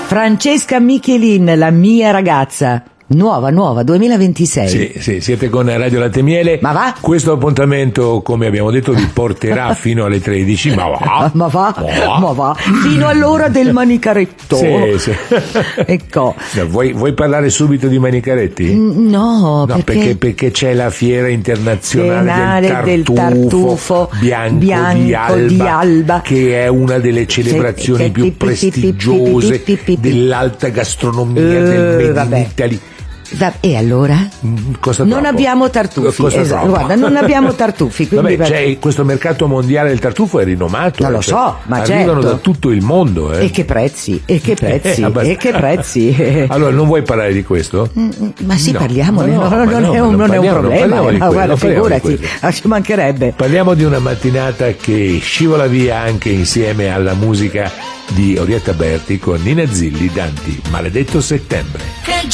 Francesca Michelin, La mia ragazza. Nuova, 2026. Sì, siete con Radio Latte e Miele. Ma va? Questo appuntamento, come abbiamo detto, vi porterà fino alle 13. Ma va. Fino all'ora del manicaretto. Sì. Ecco. No, vuoi parlare subito di manicaretti? No, perché c'è la fiera internazionale del tartufo bianco di Alba, che è una delle celebrazioni più prestigiose dell'alta gastronomia del Made in Italy. E allora? Non abbiamo tartufi. Esatto. Guarda, non abbiamo tartufi. Quindi c'è questo mercato mondiale del tartufo, è rinomato. Non lo so, ma arrivano da tutto il mondo. E che prezzi. Allora, non vuoi parlare di questo? Ma sì, parliamone. Non è un problema. Ma guarda, figurati, ci mancherebbe. Parliamo di una mattinata che scivola via anche insieme alla musica di Orietta Berti con Nina Zilli, Danti, Maledetto settembre.